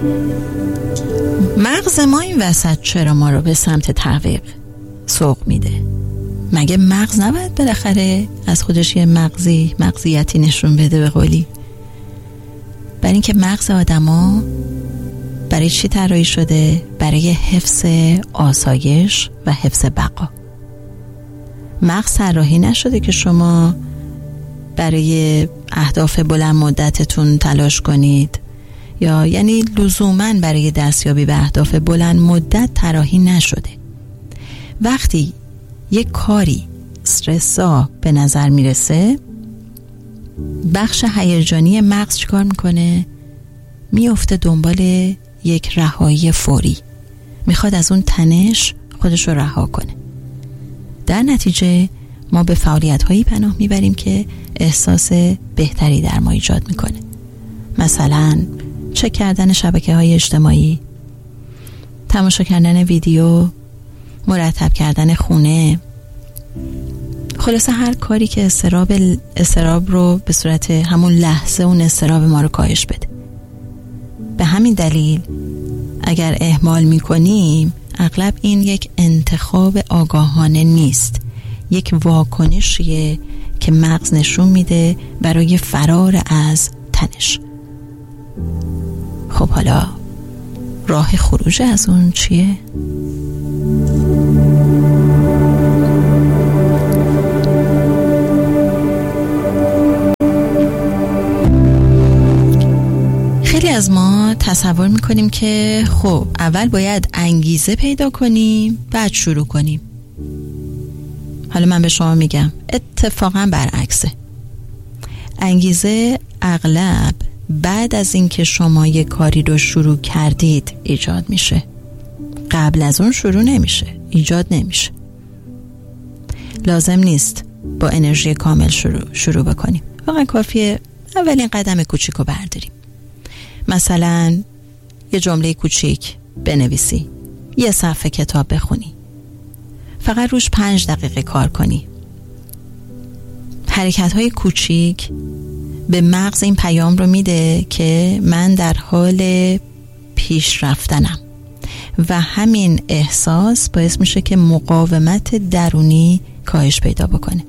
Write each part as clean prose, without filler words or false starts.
مغز ما این وسط چرا ما رو به سمت تعویق سوق میده؟ مگه مغز نباید بالاخره از خودش یه مغزیتی نشون بده؟ به قولی برای اینکه مغز آدما برای چی طراحی شده؟ برای حفظ آسایش و حفظ بقا. مغز طراحی نشده که شما برای اهداف بلند مدتتون تلاش کنید، یا یعنی لزوماً برای دستیابی به اهداف بلند مدت طراحی نشده. وقتی یک کاری استرس‌زا به نظر میرسه، بخش هیجانی مغز چیکار میکنه؟ میفته دنبال یک رهایی فوری، میخواد از اون تنش خودش رو رها کنه. در نتیجه ما به فعالیت‌هایی پناه میبریم که احساس بهتری در ما ایجاد میکنه. مثلا چک کردن شبکه‌های اجتماعی، تماشا کردن ویدیو، مرتب کردن خونه، خلاصه هر کاری که استراب رو به صورت همون لحظه اون استراب ما رو کاهش بده. به همین دلیل اگر اهمال میکنیم، اغلب این یک انتخاب آگاهانه نیست، یک واکنشیه که مغز نشون میده برای فرار از تنش. خب حالا راه خروج از اون چیه؟ خیلی از ما تصور میکنیم که خب اول باید انگیزه پیدا کنیم بعد شروع کنیم. حالا من به شما میگم اتفاقا برعکسه. انگیزه اغلب بعد از اینکه شما یک کاری رو شروع کردید ایجاد میشه، قبل از اون شروع نمیشه، ایجاد نمیشه. لازم نیست با انرژی کامل شروع بکنیم، فقط کافیه اولین قدم کوچیک رو برداریم. مثلا یه جمله کوچیک بنویسی، یه صفحه کتاب بخونی، فقط روش 5 دقیقه کار کنی. حرکت‌های کوچیک به مغز این پیام رو میده که من در حال پیشرفتنم و همین احساس باعث میشه که مقاومت درونی کاهش پیدا بکنه.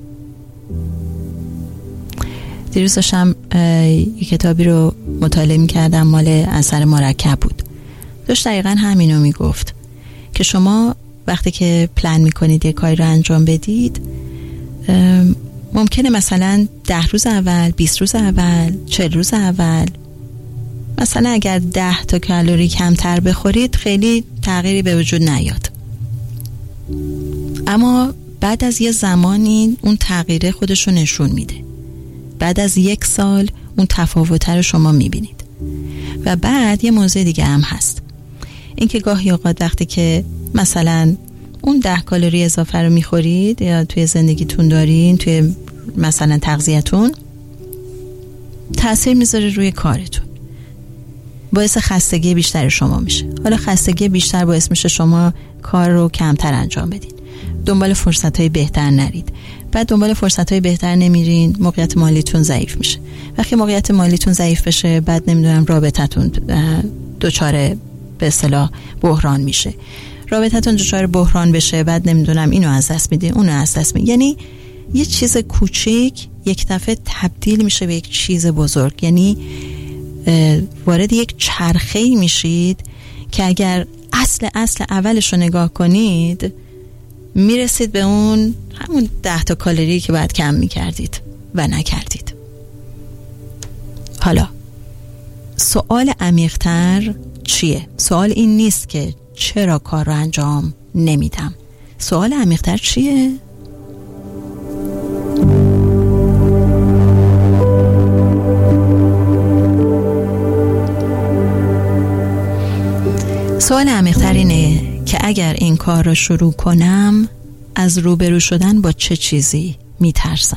دیروز داشتم یک کتابی رو مطالعه می‌کردم، مال اثر مرکب بود. داشت دقیقاً همینو میگفت که شما وقتی که پلن میکنید یک کاری رو انجام بدید، ممکنه مثلا 10 روز اول، 20 روز اول، 40 روز اول، مثلا اگر 10 تا کالری کمتر بخورید خیلی تغییری به وجود نیاد، اما بعد از یه زمانی اون تغییره خودش رو نشون میده. بعد از 1 سال اون تفاوت رو شما میبینید. و بعد یه موضوع دیگه هم هست، این که گاهی اوقات وقتی که مثلا اون 10 کالری اضافه رو میخورید یا توی زندگیتون دارین، توی مثلا تغذیه‌تون، تأثیر میذاره روی کارتون، باعث خستگی بیشتر شما میشه. حالا خستگی بیشتر باعث میشه شما کار رو کمتر انجام بدین، دنبال فرصت‌های بهتر نرید. بعد دنبال فرصت‌های بهتر نمیرین، موقعیت مالیتون ضعیف میشه. وقتی موقعیت مالیتون ضعیف بشه، بعد نمیدونم رابطتون دچار به اصطلاح بحران میشه. رابطتون دچار بحران بشه، بعد نمیدونم اینو از دست میدین، اونو از دست میدین. یعنی یه چیز کوچیک یک دفعه تبدیل میشه به یک چیز بزرگ. یعنی وارد یک چرخه‌ای میشید که اگر اصل اولش رو نگاه کنید، میرسید به همون 10 تا کالری که باید کم میکردید و نکردید. حالا سوال عمیق‌تر چیه؟ سوال این نیست که چرا کار رو انجام نمیدم. سوال عمیق‌تر چیه؟ سوال عمیق‌تر اینه که اگر این کار رو شروع کنم، از روبرو شدن با چه چیزی میترسم؟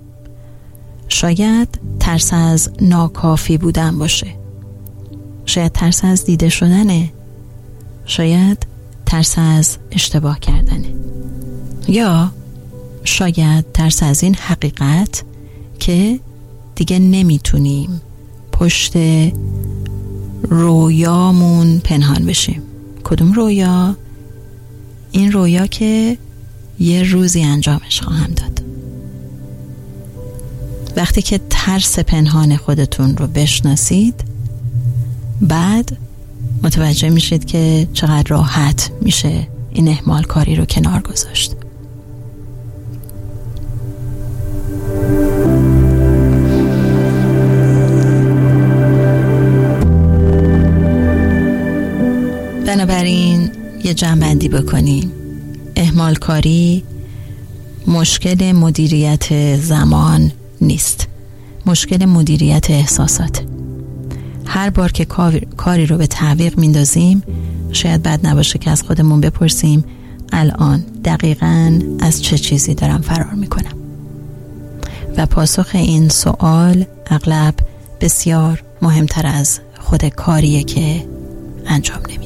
شاید ترس از ناکافی بودن باشه، شاید ترس از دیده شدنه، شاید ترس از اشتباه کردنه، یا شاید ترس از این حقیقت که دیگه نمیتونیم پشت رویامون پنهان بشیم. کدوم رویا؟ این رویا که یه روزی انجامش خواهم داد. وقتی که ترس پنهان خودتون رو بشناسید، بعد متوجه میشید که چقدر راحت میشه این اهمال کاری رو کنار گذاشت. بنابراین یه جمع‌بندی بکنیم. اهمال کاری مشکل مدیریت زمان نیست، مشکل مدیریت احساسات. هر بار که کاری رو به تعویق میندازیم، شاید بد نباشه که از خودمون بپرسیم الان دقیقاً از چه چیزی دارم فرار میکنم؟ و پاسخ این سوال اغلب بسیار مهمتر از خود کاریه که انجام نمیدیم.